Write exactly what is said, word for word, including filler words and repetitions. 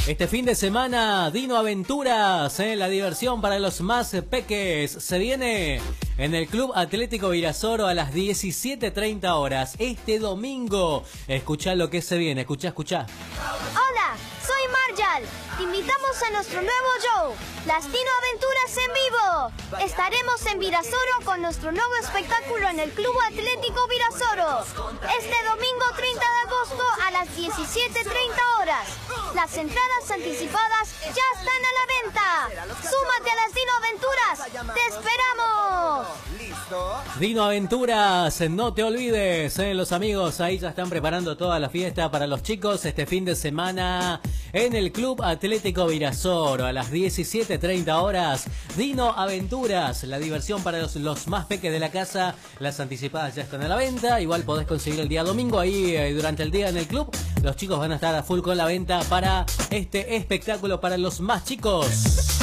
Este fin de semana, Dino Aventuras, ¿eh? La diversión para los más peques. Se viene en el Club Atlético Virasoro a las diecisiete treinta horas. Este domingo. Escuchá lo que se viene. Escuchá, escuchá. Hola, soy Marjal. Te invitamos a nuestro nuevo show, Las Dino Aventuras en vivo. Estaremos en Virasoro con nuestro nuevo espectáculo en el Club Atlético Virasoro. Este domingo treinta de agosto a las diecisiete treinta horas. Las entradas anticipadas ya están a la venta. Súmate a las Dino Aventuras. ¡Te esperamos! Dino Aventuras, no te olvides, ¿eh? Los amigos ahí ya están preparando toda la fiesta para los chicos este fin de semana en el Club Atlético Virasoro a las diecisiete treinta horas. Dino Aventuras, la diversión para los, los más peques de la casa. Las anticipadas ya están a la venta. Igual podés conseguir el día domingo ahí eh, durante el día en el club. Los chicos van a estar a full con la venta para este espectáculo para los más chicos.